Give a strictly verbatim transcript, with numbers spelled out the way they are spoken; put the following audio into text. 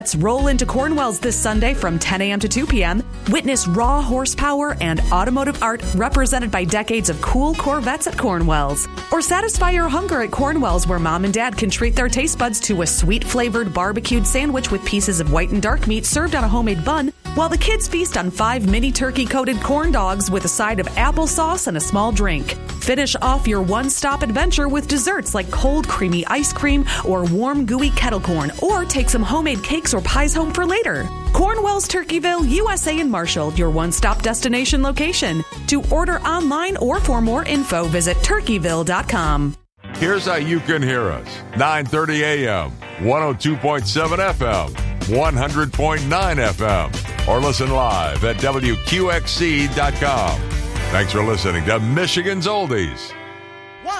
Let's roll into Cornwell's this Sunday from ten a.m. to two p.m. Witness raw horsepower and automotive art represented by decades of cool Corvettes at Cornwell's. Or satisfy your hunger at Cornwell's, where mom and dad can treat their taste buds to a sweet-flavored barbecued sandwich with pieces of white and dark meat served on a homemade bun, while the kids feast on five mini turkey-coated corn dogs with a side of applesauce and a small drink. Finish off your one-stop adventure with desserts like cold, creamy ice cream or warm, gooey kettle corn, or take some homemade cakes or pies home for later. Cornwell's Turkeyville, U S A and Marshall, your one-stop destination location. To order online or for more info, visit turkeyville dot com. Here's how you can hear us. nine thirty a.m., one oh two point seven F M, one hundred point nine F M, or listen live at W Q X C dot com. Thanks for listening to Michigan's Oldies.